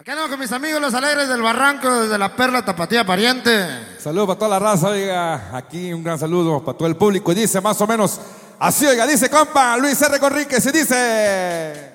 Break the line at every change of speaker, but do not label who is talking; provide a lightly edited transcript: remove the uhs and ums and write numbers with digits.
Acá andamos con mis amigos los alegres del Barranco, desde la Perla Tapatía Pariente.
Saludos para toda la raza, oiga. Aquí un gran saludo para todo el público. Y dice más o menos así, oiga, dice compa Luis R. Conríquez y dice...